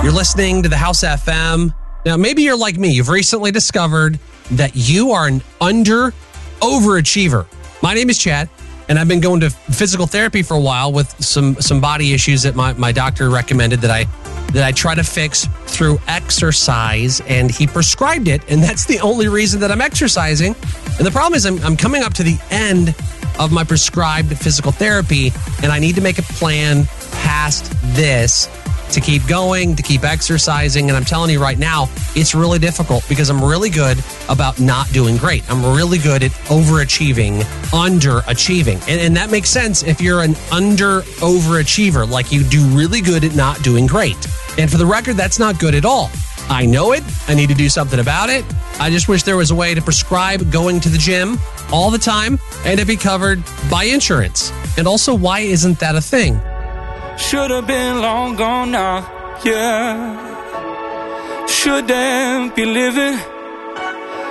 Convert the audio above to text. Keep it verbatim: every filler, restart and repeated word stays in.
You're listening to the House F M. Now, maybe you're like me. You've recently discovered that you are an under overachiever. My name is Chad, and I've been going to physical therapy for a while with some some body issues that my, my doctor recommended that I that I try to fix through exercise, and he prescribed it, and that's the only reason that I'm exercising. And the problem is I'm, I'm coming up to the end of my prescribed physical therapy, and I need to make a plan past this to keep going, to keep exercising. And I'm telling you right now, it's really difficult because I'm really good about not doing great. I'm really good at overachieving, underachieving. And, and that makes sense if you're an under overachiever, like you do really good at not doing great. And for the record, that's not good at all. I know it. I need to do something about it. I just wish there was a way to prescribe going to the gym all the time and to be covered by insurance. And also, why isn't that a thing? Should have been long gone now, yeah. Shouldn't be living